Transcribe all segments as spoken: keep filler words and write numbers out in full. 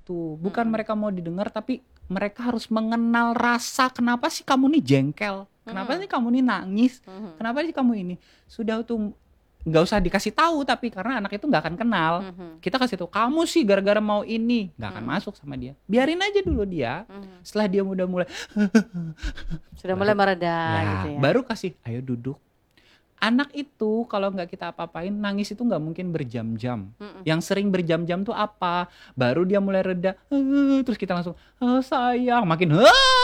itu. Bukan Mm-mm. mereka mau didengar, tapi mereka harus mengenal rasa kenapa sih kamu nih jengkel, kenapa Mm-mm. sih kamu nih nangis, Mhm. kenapa sih kamu ini. Sudah tuh nggak usah dikasih tahu, tapi karena anak itu nggak akan kenal. Mhm. Kita kasih tahu kamu sih gara-gara mau ini, nggak akan Mm-mm. masuk sama dia. Biarin aja dulu dia. Mhm. Setelah dia udah mulai Sudah mulai baru mereda gitu ya ya. baru kasih ayo duduk. Anak itu kalau nggak kita apa-apain nangis itu nggak mungkin berjam-jam. Mm-mm. Yang sering berjam-jam tuh apa? Baru dia mulai reda, "Eh," terus kita langsung "Ah, sayang," makin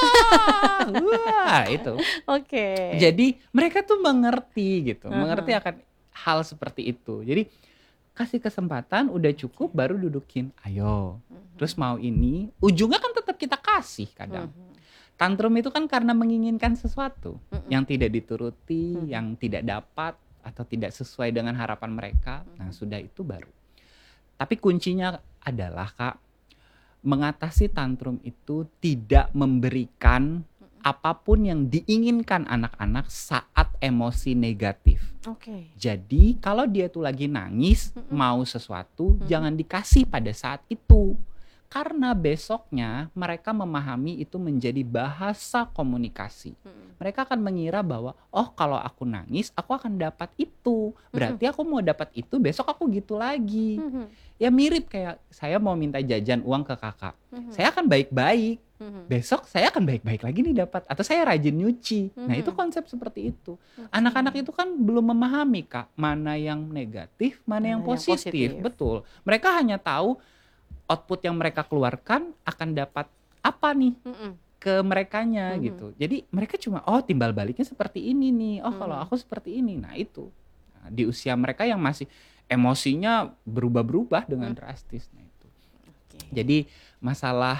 "Ah!" wah itu. Oke. Jadi mereka tuh mengerti gitu, mengerti Mhm. akan hal seperti itu. Jadi kasih kesempatan udah cukup baru dudukin, ayo. Terus mau ini, ujungnya kan tetap kita kasih kadang. Mhm. Tantrum itu kan karena menginginkan sesuatu Mm-mm. yang tidak dituruti, Mhm. yang tidak dapat atau tidak sesuai dengan harapan mereka. Nah, sudah itu baru. Tapi kuncinya adalah, Kak, mengatasi tantrum itu tidak memberikan apapun yang diinginkan anak-anak saat emosi negatif. Oke. Jadi kalau dia tuh lagi nangis, Mm-mm. mau sesuatu, Mm-mm. jangan dikasih pada saat itu. Karena besoknya mereka memahami itu menjadi bahasa komunikasi. Mm-mm. Mereka akan mengira bahwa, oh kalau aku nangis, aku akan dapat itu. Berarti aku mau dapat itu, besok aku gitu lagi. Mhm. Ya mirip kayak saya mau minta jajan uang ke kakak. Mhm. Saya akan baik-baik. Mhm. Besok saya akan baik-baik lagi nih dapat. Atau saya rajin nyuci. Nah Mhm. itu konsep seperti itu. Oke. Anak-anak itu kan belum memahami, Kak, mana yang negatif, mana, Mana yang yang positif. positif. Betul. Mereka hanya tahu output yang mereka keluarkan akan dapat apa nih Mm-mm. ke merekanya Mhm. gitu. Jadi mereka cuma oh timbal baliknya seperti ini nih. Oh kalau Mhm. aku seperti ini. Nah itu. Nah, di usia mereka yang masih emosinya berubah-berubah dengan Hmm. drastis. Nah itu. Oke. Jadi masalah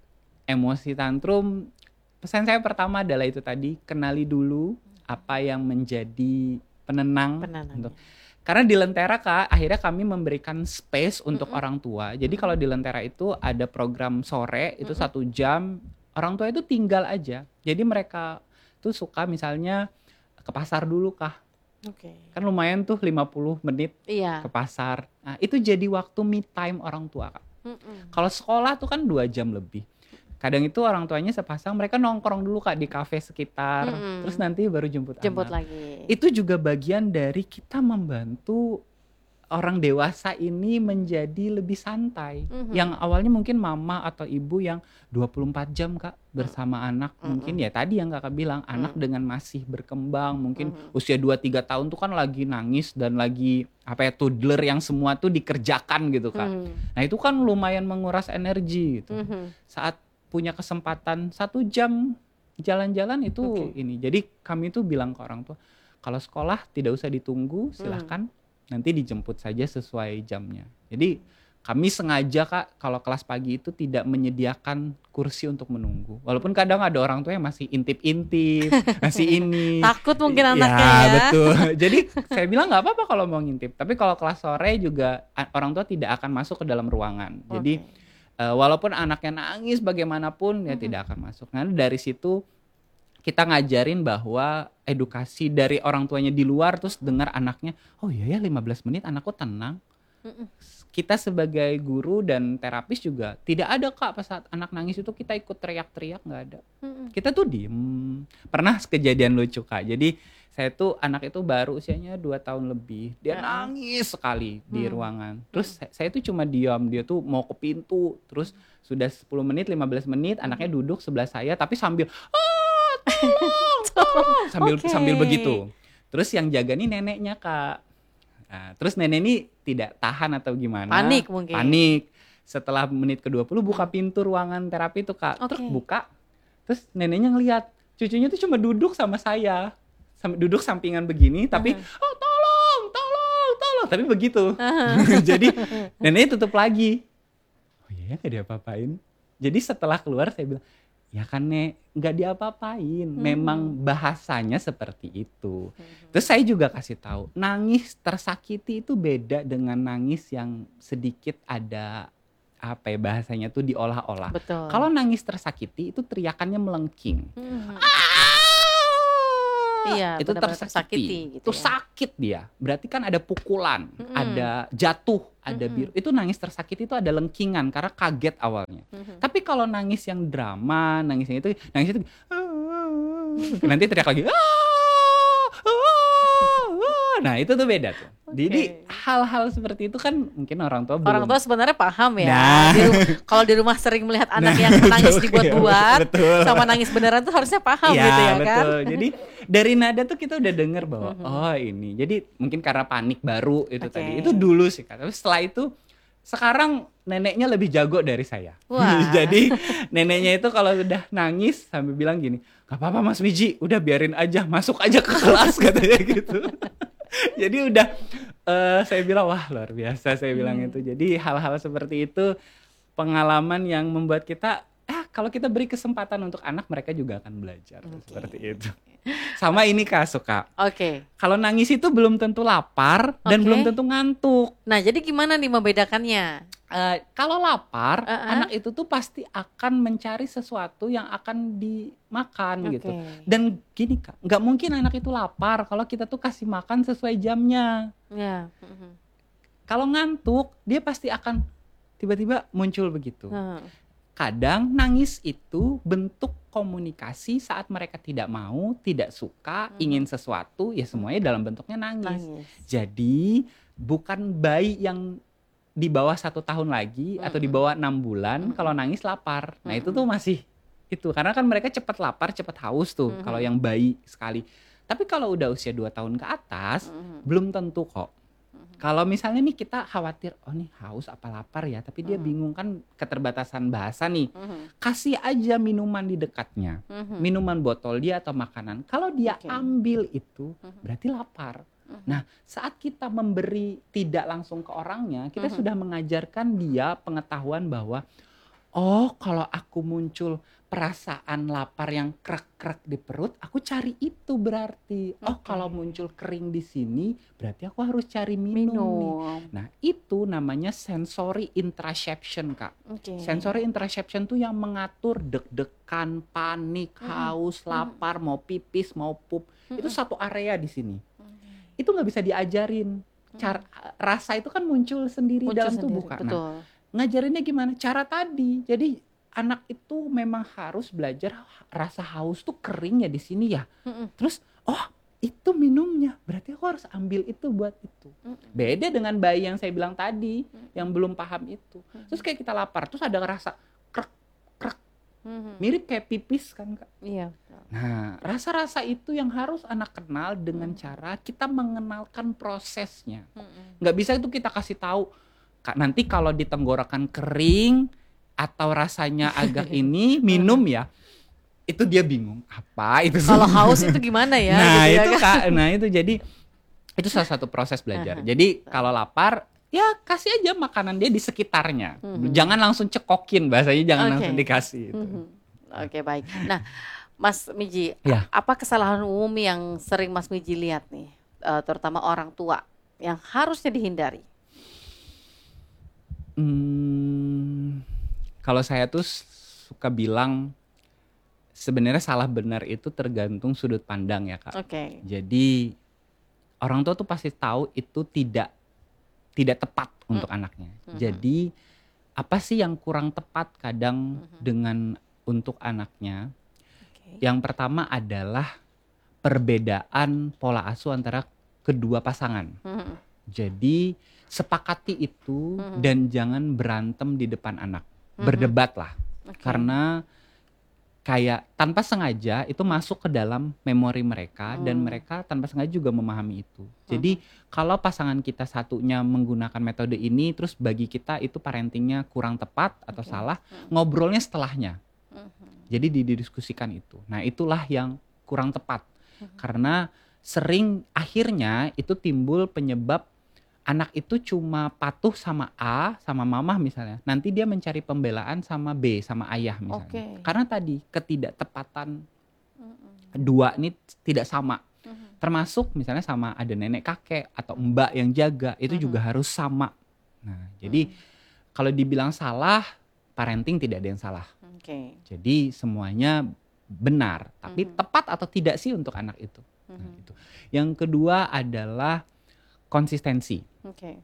emosi tantrum, pesan saya pertama adalah itu tadi, kenali dulu apa yang menjadi penenang Penenangnya. untuk karena di Lentera, Kak, akhirnya kami memberikan space untuk Mm-mm. orang tua. Jadi kalau di Lentera itu ada program sore itu Mm-mm. satu jam, orang tua itu tinggal aja. Jadi mereka tuh suka misalnya ke pasar dulu, Kak. Oke. Kan lumayan tuh lima puluh menit Iya. ke pasar. Nah, itu jadi waktu me time orang tua, Kak. Mm-mm. Kalau sekolah tuh kan dua jam lebih. Kadang itu orang tuanya sepasang mereka nongkrong dulu, Kak, di kafe sekitar. Mm-mm. Terus nanti baru jemput, Jemput anak. lagi. Itu juga bagian dari kita membantu orang dewasa ini menjadi lebih santai. Mhm. Yang awalnya mungkin mama atau ibu yang dua puluh empat jam, Kak, bersama anak. Mm-mm. Mungkin ya tadi yang Kakak bilang, anak Mm. dengan masih berkembang, mungkin Mhm. usia dua tiga tahun tuh kan lagi nangis dan lagi apa ya toddler yang semua tuh dikerjakan gitu, Kak. Mhm. Nah, itu kan lumayan menguras energi gitu. Mhm. Saat punya kesempatan satu jam jalan-jalan itu Oke. ini. Jadi kami tuh bilang ke orang tua, kalau sekolah tidak usah ditunggu, silahkan nanti dijemput saja sesuai jamnya. Jadi kami sengaja, Kak, kalau kelas pagi itu tidak menyediakan kursi untuk menunggu. Walaupun kadang ada orang tua yang masih intip-intip, masih ini. Takut mungkin anaknya Ya, ya. betul. Jadi saya bilang nggak apa-apa kalau mau ngintip. Tapi kalau kelas sore juga a- orang tua tidak akan masuk ke dalam ruangan. Jadi Oke. eh, walaupun anaknya nangis bagaimanapun ya Mhm. tidak akan masuk. Nah dari situ kita ngajarin bahwa edukasi dari orang tuanya di luar terus dengar anaknya, oh iya ya lima belas menit anakku tenang. Mm-mm. Kita sebagai guru dan terapis juga tidak ada, Kak, pas saat anak nangis itu kita ikut teriak-teriak, nggak ada. Mm-mm. Kita tuh diem. Pernah kejadian lucu, Kak. Jadi saya tuh anak itu baru usianya dua tahun lebih. Dia Uh-uh. nangis sekali di Hmm. ruangan. Terus saya, saya tuh cuma diam. Dia tuh mau ke pintu. Terus sudah sepuluh menit, lima belas menit anaknya duduk sebelah saya tapi sambil ah, tolong, tolong sambil Oke. sambil begitu. Terus yang jaga nih neneknya, Kak. Nah, terus nenek ini tidak tahan atau gimana? Panik mungkin. Panik. Setelah menit ke dua puluh buka pintu ruangan terapi itu, Kak. Terus Oke. buka. Terus neneknya ngelihat cucunya tuh cuma duduk sama saya. Sam- duduk sampingan begini tapi oh tolong, tolong, tolong. Tapi begitu. Jadi neneknya tutup lagi. Oh iya ya nggak diapa-apain. Jadi setelah keluar saya bilang, ya kan Nek, nggak diapa-apain. Memang bahasanya seperti itu. Terus saya juga kasih tahu, nangis tersakiti itu beda dengan nangis yang sedikit ada apa ya bahasanya tuh diolah-olah. Betul. Kalau nangis tersakiti itu teriakannya melengking. Mhm. Iya, itu benar-benar tersakiti. tersakiti gitu Itu ya. sakit dia. Berarti kan ada pukulan, Mm-mm. ada jatuh, ada Mm-mm. biru. Itu nangis tersakiti itu ada lengkingan karena kaget awalnya. Mhm. Tapi kalau nangis yang drama, nangis yang itu, nangis itu nanti teriak lagi. "Ah, ah, ah." Nah, itu tuh beda tuh. Jadi Oke. hal-hal seperti itu kan mungkin orang tua Orang belum. tua sebenarnya paham ya. Nah. Di ru- kalau di rumah sering melihat anak Nah, yang menangis betul, dibuat-buat betul. sama nangis beneran tuh harusnya paham Iya, gitu ya kan. betul. Jadi dari nada tuh kita udah denger bahwa Mhm. oh ini. Jadi mungkin karena panik baru itu Oke. tadi. Itu dulu sih Kak. Tapi setelah itu sekarang neneknya lebih jago dari saya. Wah. Jadi neneknya itu kalau udah nangis sambil bilang gini, "Gak apa-apa Mas Miji, udah biarin aja, masuk aja ke kelas," katanya gitu. Jadi udah eh, saya bilang wah luar biasa saya bilang Hmm. itu. Jadi hal-hal seperti itu pengalaman yang membuat kita ah kalau kita beri kesempatan untuk anak mereka juga akan belajar Oke. seperti itu. Sama ini Kak suka. Oke. Kalau nangis itu belum tentu lapar dan Oke. belum tentu ngantuk. Nah, jadi gimana nih membedakannya? Eh, kalau lapar, Uh-uh. anak itu tuh pasti akan mencari sesuatu yang akan dimakan gitu. Oke. Dan gini Kak, nggak mungkin anak itu lapar kalau kita tuh kasih makan sesuai jamnya. Ya. Mhm. Kalau ngantuk, dia pasti akan tiba-tiba muncul begitu. Nah. Kadang nangis itu bentuk komunikasi saat mereka tidak mau, tidak suka, Mhm. ingin sesuatu, ya semuanya dalam bentuknya nangis. Nangis. Jadi bukan bayi yang di bawah satu tahun lagi atau di Mm-mm. bawah enam bulan Mm-mm. kalau nangis lapar. Nah itu Mm-mm. tuh masih itu karena kan mereka cepat lapar, cepat haus tuh Mhm. kalau yang bayi sekali. Tapi kalau udah usia dua tahun ke atas Mhm. belum tentu kok. Mhm. Kalau misalnya nih kita khawatir, oh nih haus apa lapar ya, tapi dia Mhm. bingung kan keterbatasan bahasa nih. Mhm. Kasih aja minuman di dekatnya. Mhm. Minuman botol dia atau makanan. Kalau dia Oke. ambil itu Mhm. berarti lapar. Mhm. Nah, saat kita memberi tidak langsung ke orangnya, kita Mhm. sudah mengajarkan dia pengetahuan bahwa oh, kalau aku muncul perasaan lapar yang krek-krek di perut, aku cari itu berarti. Oh, Oke. kalau muncul kering di sini, berarti aku harus cari minum, nih. Minum. Nah, itu namanya sensory interoception, Kak. Oke. Sensory interoception tuh yang mengatur deg-degan, panik, Mhm. haus, Mhm. lapar, mau pipis, mau pup. Itu Mhm. satu area di sini. Oke. Itu nggak bisa diajarin. Cara rasa itu kan muncul sendiri Muncul dalam tubuh, sendiri, Kak. Nah, betul. ngajarinnya gimana? Cara tadi. Jadi anak itu memang harus belajar rasa haus tuh kering ya di sini ya. Mhm. Terus oh itu minumnya. Berarti aku harus ambil itu buat itu. Mhm. Beda dengan bayi yang saya bilang tadi Mhm. yang belum paham itu. Terus kayak kita lapar, terus ada rasa krek krek Mhm. mirip kayak pipis kan, Kak. Iya. Nah, rasa-rasa itu yang harus anak kenal dengan cara kita mengenalkan prosesnya. Mhm. Nggak bisa itu kita kasih tahu Kak, nanti kalau di tenggorokan kering atau rasanya agak ini minum ya, itu dia bingung apa itu. Kalau haus itu gimana ya? Nah gitu ya itu kan? Kak, nah itu jadi itu salah satu proses belajar. Jadi kalau lapar ya kasih aja makanan dia di sekitarnya, Mhm. jangan langsung cekokin, bahasanya jangan Oke. langsung dikasih itu. Mhm. Oke, baik. Nah, Mas Miji, Ya. apa kesalahan umum yang sering Mas Miji lihat nih, eh, terutama orang tua yang harusnya dihindari? Hmm, kalau saya tuh suka bilang sebenarnya salah benar itu tergantung sudut pandang ya Kak. Oke. Jadi orang tua tuh pasti tahu itu tidak tidak tepat untuk Mm. anaknya. Mhm. Jadi apa sih yang kurang tepat kadang Mhm. dengan untuk anaknya? Oke. Yang pertama adalah perbedaan pola asuh antara kedua pasangan. Mhm. Jadi sepakati itu Mhm. dan jangan berantem di depan anak. Mhm. Berdebatlah. Oke. Karena kayak tanpa sengaja itu masuk ke dalam memori mereka dan Hmm. mereka tanpa sengaja juga memahami itu. Jadi kalau pasangan kita satunya menggunakan metode ini terus bagi kita itu parentingnya kurang tepat atau Oke. salah, Hmm. ngobrolnya setelahnya. Mhm. Jadi didiskusikan itu. Nah, itulah yang kurang tepat. Mhm. Karena sering akhirnya itu timbul penyebab anak itu cuma patuh sama A, sama mama misalnya. Nanti dia mencari pembelaan sama B, sama ayah misalnya. Oke. Karena tadi ketidaktepatan Mhm. dua ini tidak sama. Mhm. Termasuk misalnya sama ada nenek kakek atau mbak yang jaga, itu Mhm. juga harus sama. Nah, jadi Mhm. kalau dibilang salah, parenting tidak ada yang salah. Oke. Jadi semuanya benar, tapi Mhm. tepat atau tidak sih untuk anak itu? Nah, Mhm. gitu. Yang kedua adalah konsistensi. Oke.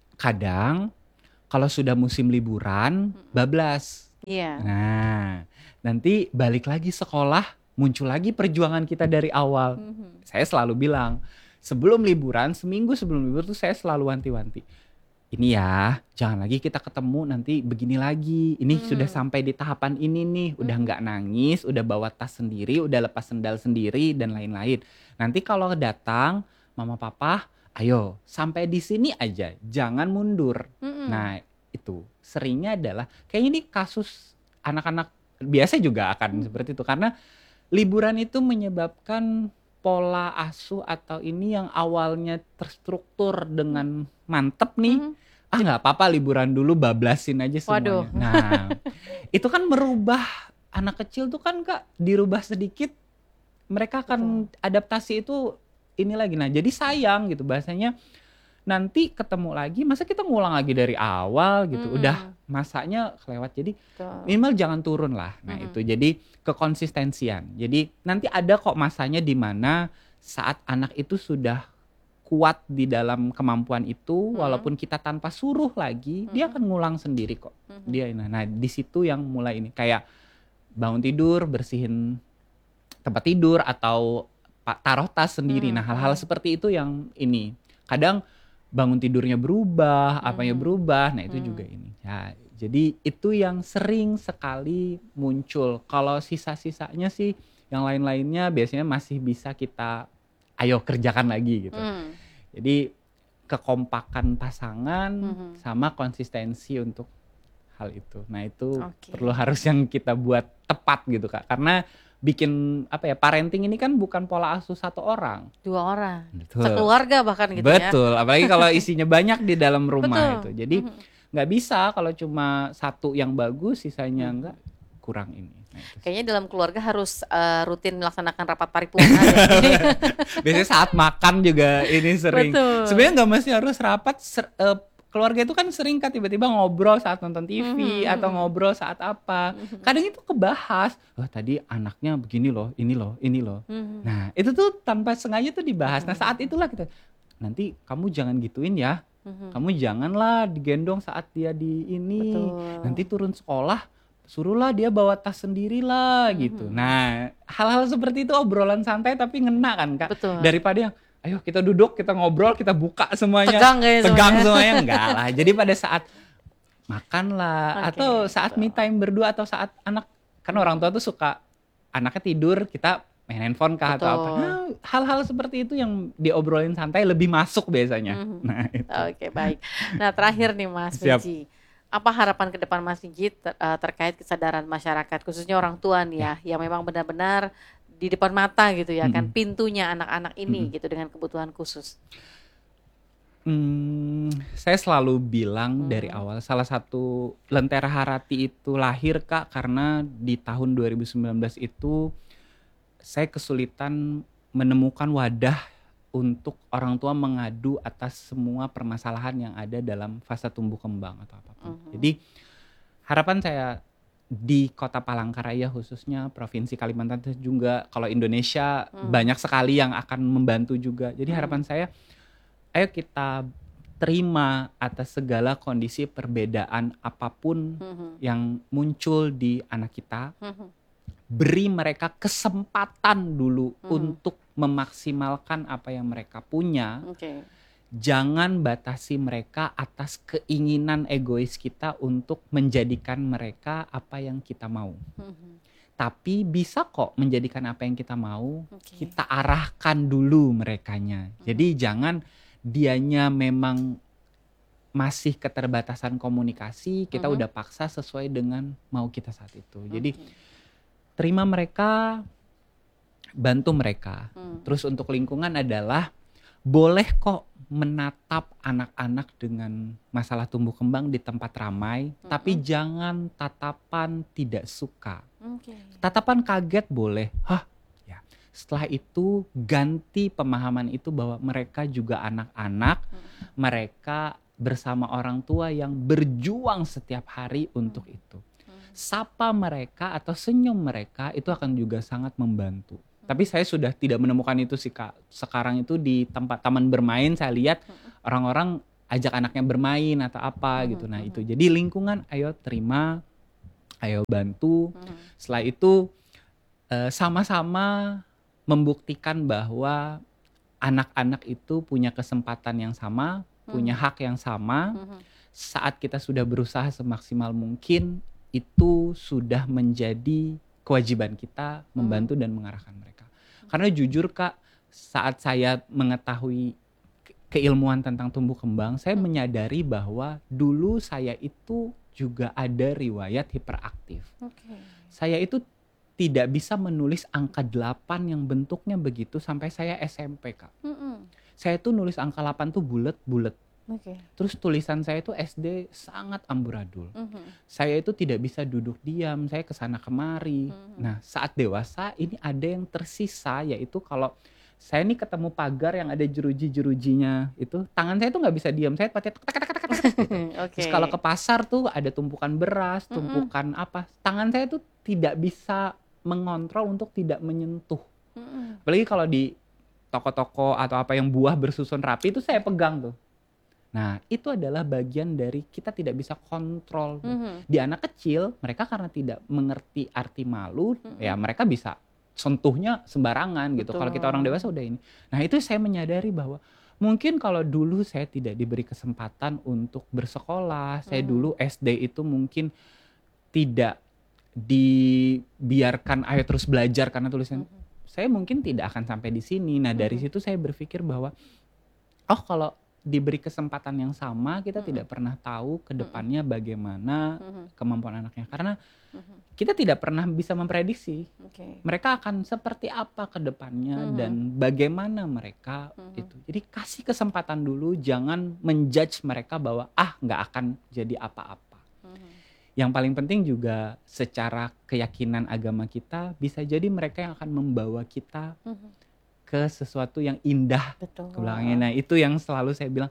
Kadang kalau sudah musim liburan Mhm. bablas. Iya. Nah, nanti balik lagi sekolah, muncul lagi perjuangan kita dari awal. Mhm. Saya selalu bilang, sebelum liburan, seminggu sebelum libur tuh saya selalu wanti-wanti. Ini ya, jangan lagi kita ketemu nanti begini lagi. Ini sudah Mhm. sampai di tahapan ini nih, udah Mhm. nggak nangis, udah bawa tas sendiri, udah lepas sendal sendiri dan lain-lain. Nanti kalau datang mama papa, ayo sampai di sini aja, jangan mundur. Mhm. Nah, itu seringnya adalah kayaknya ini kasus anak-anak biasa juga akan Mhm. seperti itu karena liburan itu menyebabkan pola asuh atau ini yang awalnya terstruktur dengan mantep nih, Mhm. ah nggak apa-apa liburan dulu bablasin aja Waduh. semuanya. Nah, itu kan merubah anak kecil tuh kan Kak, dirubah sedikit mereka akan adaptasi itu ini lagi. Nah, jadi sayang gitu bahasanya nanti ketemu lagi masa kita ngulang lagi dari awal gitu. Mhm. Udah masanya kelewat. Jadi Betul. minimal jangan turun lah. Nah, Mhm. itu jadi kekonsistensian. Jadi nanti ada kok masanya di mana saat anak itu sudah kuat di dalam kemampuan itu, Mhm. walaupun kita tanpa suruh lagi, dia Mhm. akan ngulang sendiri kok. Mhm. Dia nah, nah di situ yang mulai ini kayak bangun tidur, bersihin tempat tidur atau pa- taruh tas sendiri. Mhm. Nah, hal-hal Mhm. seperti itu yang ini. Kadang bangun tidurnya berubah, apanya Mhm. berubah. Nah, itu Mhm. juga ini. Ya, jadi itu yang sering sekali muncul. Kalau sisa-sisanya sih yang lain-lainnya biasanya masih bisa kita ayo kerjakan lagi gitu. Mhm. Jadi kekompakan pasangan Mhm. sama konsistensi untuk hal itu. Nah, itu Oke. perlu harus yang kita buat tepat gitu Kak. Karena bikin apa ya, parenting ini kan bukan pola asuh satu orang. Dua orang. Betul. Sekeluarga bahkan gitu ya. Betul, apalagi kalau isinya banyak di dalam rumah Betul. itu. Jadi Mhm. nggak bisa kalau cuma satu yang bagus, sisanya Mhm. enggak, kurang ini. Nah, itu sih. Kayaknya dalam keluarga harus eh, rutin melaksanakan rapat paripurna deh. Biasanya saat makan juga ini sering. Betul. Sebenarnya nggak mesti harus rapat. ser- eh, keluarga itu kan sering kan tiba-tiba ngobrol saat nonton T V Mhm. atau ngobrol saat apa. Mhm. Kadang itu kebahas. Oh tadi anaknya begini loh, ini loh, ini loh. Mhm. Nah itu tuh tanpa sengaja tuh dibahas. Nah Mhm. saat itulah kita, nanti kamu jangan gituin ya. Mhm. Kamu janganlah digendong saat dia di ini. Betul. Nanti turun sekolah, suruhlah dia bawa tas sendiri lah gitu. Mhm. Nah, hal-hal seperti itu obrolan santai tapi ngena kan Kak. Betul. Daripada yang ayo kita duduk, kita ngobrol, kita buka semuanya. Tegang kayaknya Tegang semuanya. semuanya enggak lah. Jadi pada saat makan lah Oke, atau saat betul. me time berdua atau saat anak kan orang tua tuh suka anaknya tidur, kita main handphone kah atau apa. Betul. Nah, hal-hal seperti itu yang diobrolin santai lebih masuk biasanya. Mhm. Nah, itu. Oke, baik. Nah, terakhir nih Mas Siap. Miji. Apa harapan ke depan Mas Miji ter- eh, terkait kesadaran masyarakat khususnya orang tua nih ya, yang memang benar-benar di depan mata gitu ya kan Mm-mm. pintunya anak-anak ini Mm-mm. gitu dengan kebutuhan khusus. Hmm, saya selalu bilang dari Mhm. awal salah satu Lentera Harati itu lahir Kak karena di tahun dua ribu sembilan belas itu saya kesulitan menemukan wadah untuk orang tua mengadu atas semua permasalahan yang ada dalam fase tumbuh kembang atau apapun. Mhm. Jadi harapan saya di Kota Palangkaraya khususnya Provinsi Kalimantan juga, kalau Indonesia Mhm. banyak sekali yang akan membantu juga. Jadi Mhm. harapan saya ayo kita terima atas segala kondisi perbedaan apapun Mhm. yang muncul di anak kita. Mhm. Beri mereka kesempatan dulu Mhm. untuk memaksimalkan apa yang mereka punya. Oke. Jangan batasi mereka atas keinginan egois kita untuk menjadikan mereka apa yang kita mau. Mhm. Tapi bisa kok menjadikan apa yang kita mau, Oke. kita arahkan dulu merekanya. Jadi jangan dianya memang masih keterbatasan komunikasi, kita Mhm. udah paksa sesuai dengan mau kita saat itu. Jadi Oke. terima mereka, bantu mereka. Hmm. Terus untuk lingkungan adalah boleh kok menatap anak-anak dengan masalah tumbuh kembang di tempat ramai, Mhm. tapi jangan tatapan tidak suka. Oke. Tatapan kaget boleh. Hah, ya. Setelah itu ganti pemahaman itu bahwa mereka juga anak-anak, Mhm. mereka bersama orang tua yang berjuang setiap hari untuk itu. Mhm. Sapa mereka atau senyum mereka itu akan juga sangat membantu. Tapi saya sudah tidak menemukan itu sih Kak. Sekarang itu di tempat taman bermain saya lihat orang-orang ajak anaknya bermain atau apa gitu. Nah itu jadi lingkungan ayo terima, ayo bantu. Setelah itu eh, sama-sama membuktikan bahwa anak-anak itu punya kesempatan yang sama, punya hak yang sama. Saat kita sudah berusaha semaksimal mungkin, itu sudah menjadi kewajiban kita membantu dan mengarahkan mereka. Karena jujur Kak, saat saya mengetahui ke- keilmuan tentang tumbuh kembang, saya menyadari bahwa dulu saya itu juga ada riwayat hiperaktif. Oke. Saya itu tidak bisa menulis angka delapan yang bentuknya begitu sampai saya S M P Kak. Mm-mm. Saya tuh nulis angka delapan tuh bulet-bulet. Oke. Terus tulisan saya itu S D sangat amburadul. Mhm. Saya itu tidak bisa duduk diam, saya kesana kemari. Nah saat dewasa ini ada yang tersisa, yaitu kalau saya nih ketemu pagar yang ada jeruji-jerujinya itu, tangan saya tuh nggak bisa diam, saya pakai tek tek tek tek tek gitu. Oke. Terus kalau ke pasar tuh ada tumpukan beras, tumpukan apa, tangan saya tuh tidak bisa mengontrol untuk tidak menyentuh. Mm-mm. Apalagi kalau di toko-toko atau apa yang buah bersusun rapi itu saya pegang tuh. Nah itu adalah bagian dari kita tidak bisa kontrol. Mhm. Di anak kecil mereka karena tidak mengerti arti malu, ya mereka bisa sentuhnya sembarangan gitu. Betul. Kalau kita orang dewasa udah ini. Nah itu saya menyadari bahwa mungkin kalau dulu saya tidak diberi kesempatan untuk bersekolah, saya dulu S D itu mungkin tidak dibiarkan ayo terus belajar karena tulisan, saya mungkin tidak akan sampai di sini. Nah dari situ saya berpikir bahwa oh kalau diberi kesempatan yang sama kita tidak pernah tahu ke depannya bagaimana kemampuan anaknya, karena kita tidak pernah bisa memprediksi Oke. mereka akan seperti apa ke depannya dan bagaimana mereka itu. Jadi kasih kesempatan dulu, jangan menjudge mereka bahwa ah nggak akan jadi apa-apa. Yang paling penting juga secara keyakinan agama kita bisa jadi mereka yang akan membawa kita ke sesuatu yang indah Betul. ke belakangnya. Nah itu yang selalu saya bilang,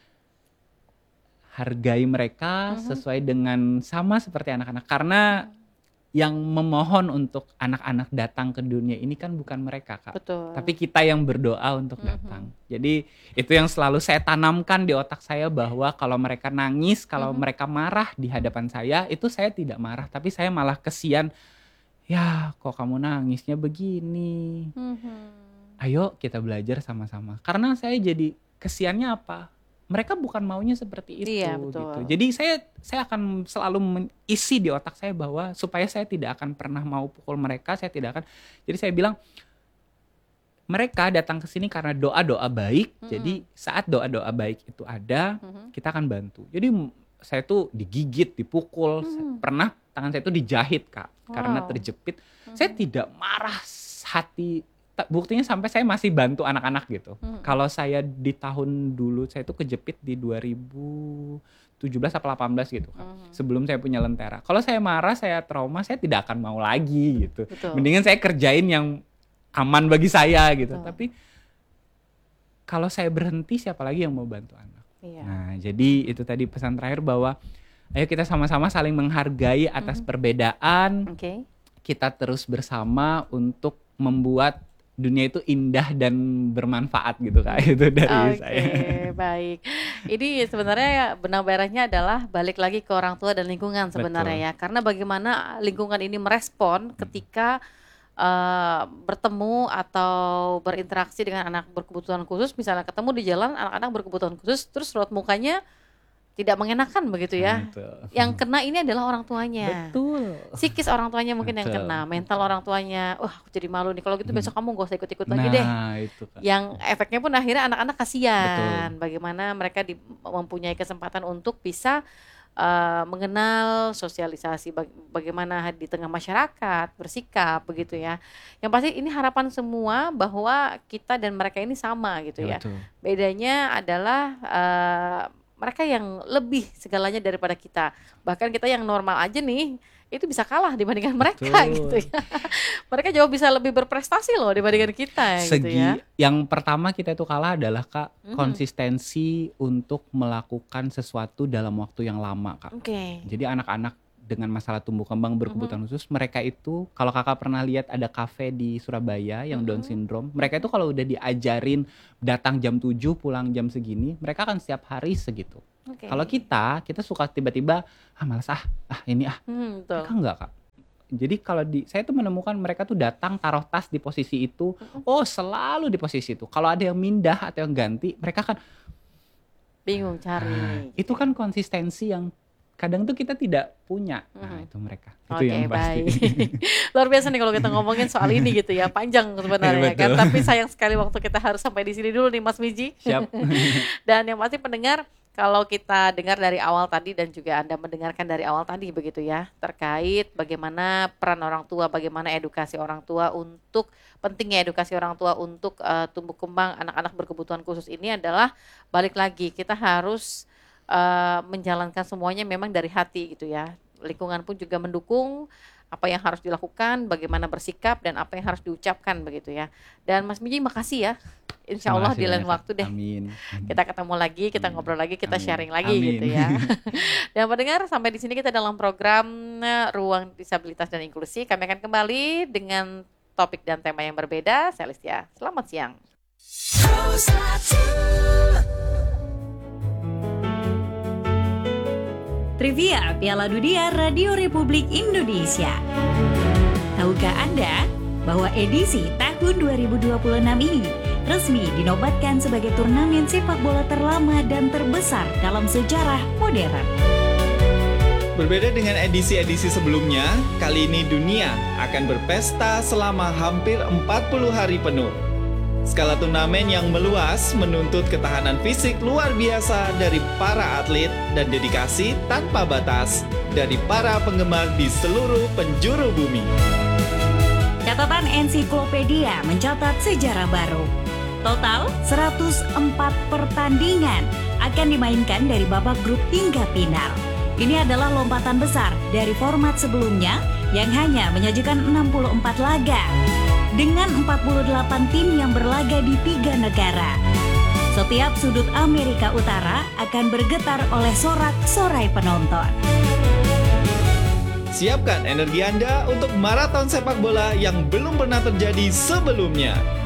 hargai mereka sesuai dengan sama seperti anak-anak. Karena yang memohon untuk anak-anak datang ke dunia ini kan bukan mereka Kak, Betul. tapi kita yang berdoa untuk datang. Jadi itu yang selalu saya tanamkan di otak saya, bahwa kalau mereka nangis, kalau mereka marah di hadapan saya, itu saya tidak marah, tapi saya malah kesian. Ya kok kamu nangisnya begini, Mhm. ayo kita belajar sama-sama. Karena saya jadi kesiannya apa? Mereka bukan maunya seperti itu Iya, betul. gitu. Jadi saya saya akan selalu mengisi di otak saya bahwa supaya saya tidak akan pernah mau pukul mereka, saya tidak akan. Jadi saya bilang mereka datang ke sini karena doa-doa baik. Jadi saat doa-doa baik itu ada, kita akan bantu. Jadi saya tuh digigit, dipukul, pernah tangan saya tuh dijahit Kak, karena Wow. terjepit. Saya tidak marah hati. Buktinya sampai saya masih bantu anak-anak gitu. Kalau saya di tahun dulu, saya tuh kejepit di dua ribu tujuh belas atau delapan belas gitu kan. Sebelum saya punya Lentera. Kalau saya marah, saya trauma, saya tidak akan mau lagi gitu. Betul. Mendingan saya kerjain yang aman bagi saya gitu. Betul. Tapi kalau saya berhenti, siapa lagi yang mau bantu anak? Iya. Nah, jadi itu tadi pesan terakhir bahwa ayo kita sama-sama saling menghargai atas perbedaan. Oke. Kita terus bersama untuk membuat dunia itu indah dan bermanfaat gitu Kak. Itu dari Oke, saya. baik. Ini sebenarnya benang merahnya adalah balik lagi ke orang tua dan lingkungan sebenarnya ya. Karena bagaimana lingkungan ini merespon ketika eh, bertemu atau berinteraksi dengan anak berkebutuhan khusus, misalnya ketemu di jalan anak-anak berkebutuhan khusus, terus raut mukanya tidak mengenakan begitu ya. Betul. Yang kena ini adalah orang tuanya. Betul. Psikis orang tuanya mungkin yang Betul. kena, mental orang tuanya, wah aku jadi malu nih, kalau gitu besok kamu gak usah ikut-ikut lagi deh. Nah, itu Kak. Yang efeknya pun akhirnya anak-anak kasihan. Bagaimana mereka di- mempunyai kesempatan untuk bisa uh, mengenal sosialisasi bag- bagaimana di tengah masyarakat bersikap begitu ya. Yang pasti ini harapan semua bahwa kita dan mereka ini sama gitu ya. Betul. Bedanya adalah uh, mereka yang lebih segalanya daripada kita. Bahkan kita yang normal aja nih itu bisa kalah dibandingkan mereka Betul. gitu ya. Mereka jauh bisa lebih berprestasi loh dibandingkan kita gitu Segi ya. yang pertama kita itu kalah adalah Kak, Mhm. konsistensi untuk melakukan sesuatu dalam waktu yang lama Kak. Oke. Jadi anak-anak dengan masalah tumbuh kembang berkebutuhan Mhm. khusus, mereka itu kalau Kakak pernah lihat ada kafe di Surabaya yang Down Mhm. syndrome, mereka itu kalau udah diajarin datang jam tujuh pulang jam segini, mereka akan setiap hari segitu. Oke. Kalau kita, kita suka tiba-tiba, ah malas ah, ah ini ah. Hmm, betul. Mereka enggak, Kak. Jadi kalau di saya tuh menemukan mereka tuh datang taruh tas di posisi itu, Mhm. oh selalu di posisi itu. Kalau ada yang mindah atau yang ganti, mereka kan Bingung ah, cari itu gitu ya. kan konsistensi yang kadang tuh kita tidak punya. Nah, Mhm. itu mereka. Itu Oke, yang pasti. baik. Luar biasa nih kalau kita ngomongin soal ini gitu ya, panjang sebenarnya kan. Betul. Tapi sayang sekali waktu kita harus sampai di sini dulu nih Mas Miji. Siap. Dan yang pasti pendengar, kalau kita dengar dari awal tadi dan juga Anda mendengarkan dari awal tadi begitu ya, terkait bagaimana peran orang tua, bagaimana edukasi orang tua untuk pentingnya edukasi orang tua untuk eh, tumbuh kembang anak-anak berkebutuhan khusus ini adalah balik lagi kita harus eh, menjalankan semuanya memang dari hati gitu ya. Lingkungan pun juga mendukung apa yang harus dilakukan, bagaimana bersikap dan apa yang harus diucapkan begitu ya. Dan Mas Miji makasih ya. Insya Terima Allah kasih di lain banyak, Kak. waktu deh Amin. kita ketemu lagi, kita Amin. ngobrol lagi, kita Amin. sharing lagi Amin. gitu ya. Dan pendengar, sampai di sini kita dalam program eh, Ruang Disabilitas dan Inklusi. Kami akan kembali dengan topik dan tema yang berbeda. Saya Listia. Selamat siang. Trivia Piala Dunia Radio Republik Indonesia. Tahukah Anda bahwa edisi tahun dua ribu dua puluh enam ini resmi dinobatkan sebagai turnamen sepak bola terlama dan terbesar dalam sejarah modern? Berbeda dengan edisi-edisi sebelumnya, kali ini dunia akan berpesta selama hampir empat puluh hari penuh. Skala turnamen yang meluas menuntut ketahanan fisik luar biasa dari para atlet dan dedikasi tanpa batas dari para penggemar di seluruh penjuru bumi. Catatan ensiklopedia mencatat sejarah baru. Total seratus empat pertandingan akan dimainkan dari babak grup hingga final. Ini adalah lompatan besar dari format sebelumnya yang hanya menyajikan enam puluh empat laga dengan empat puluh delapan tim yang berlaga di tiga negara. Setiap sudut Amerika Utara akan bergetar oleh sorak-sorai penonton. Siapkan energi Anda untuk maraton sepak bola yang belum pernah terjadi sebelumnya.